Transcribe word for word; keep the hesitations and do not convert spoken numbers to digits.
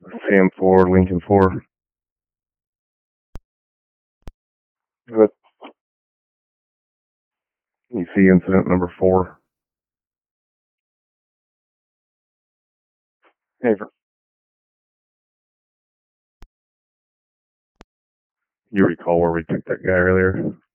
Sam four, Lincoln four. Good. You see incident number four. Hey, you recall where we took that guy earlier?